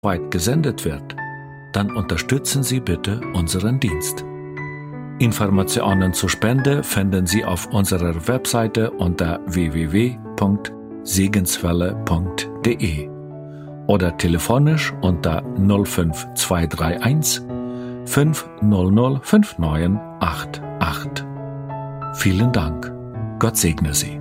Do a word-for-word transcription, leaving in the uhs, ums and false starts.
weit gesendet wird, dann unterstützen Sie bitte unseren Dienst. Informationen zur Spende finden Sie auf unserer Webseite unter w w w punkt segenswelle punkt d e oder telefonisch unter null fünf zwei drei eins fünf null null fünf neun acht acht. Vielen Dank. Gott segne Sie.